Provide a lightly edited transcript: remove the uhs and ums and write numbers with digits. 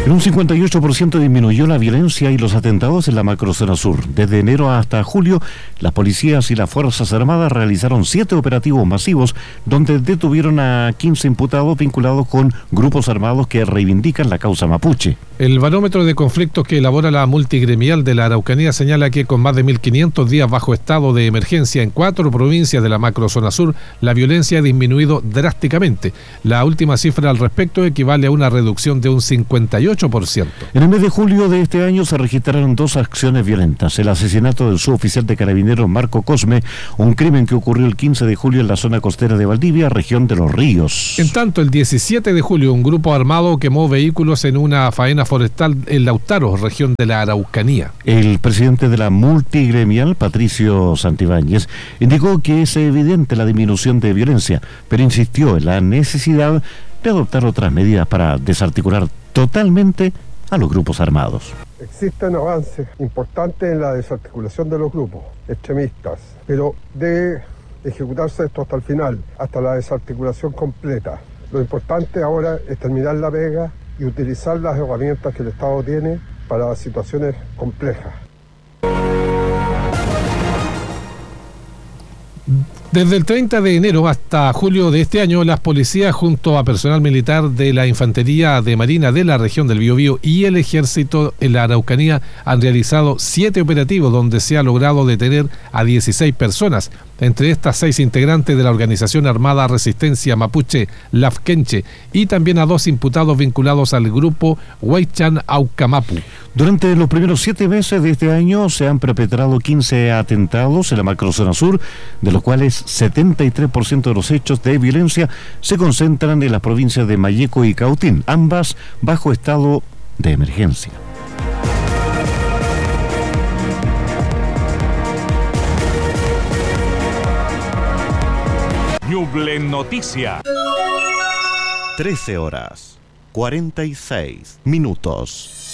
En un 58% disminuyó la violencia y los atentados en la macrozona sur. Desde enero hasta julio, las policías y las Fuerzas Armadas realizaron 7 operativos masivos donde detuvieron a 15 imputados vinculados con grupos armados que reivindican la causa mapuche. El barómetro de conflictos que elabora la multigremial de la Araucanía señala que con más de 1.500 días bajo estado de emergencia en 4 provincias de la macrozona sur, la violencia ha disminuido drásticamente. La última cifra al respecto equivale a una reducción de un 58%. En el mes de julio de este año se registraron 2 acciones violentas. El asesinato del suboficial de carabineros Marco Cosme, un crimen que ocurrió el 15 de julio en la zona costera de Valdivia, región de Los Ríos. En tanto, el 17 de julio, un grupo armado quemó vehículos en una faena forestal en Lautaro, región de la Araucanía. El presidente de la multigremial, Patricio Santibáñez, indicó que es evidente la disminución de violencia, pero insistió en la necesidad de adoptar otras medidas para desarticular totalmente a los grupos armados. Existen avances importantes en la desarticulación de los grupos extremistas, pero debe ejecutarse esto hasta el final, hasta la desarticulación completa. Lo importante ahora es terminar la pega y utilizar las herramientas que el Estado tiene para situaciones complejas. Desde el 30 de enero hasta julio de este año, las policías junto a personal militar de la Infantería de Marina de la región del Biobío y el Ejército en la Araucanía han realizado 7 operativos donde se ha logrado detener a 16 personas. Entre estas 6 integrantes de la organización armada Resistencia Mapuche Lafkenche y también a 2 imputados vinculados al grupo Huaychan Aucamapu. Durante los primeros 7 meses de este año se han perpetrado 15 atentados en la macrozona sur, de los cuales 73% de los hechos de violencia se concentran en las provincias de Malleco y Cautín, ambas bajo estado de emergencia. Ñuble Noticia. 13 horas, 46 minutos.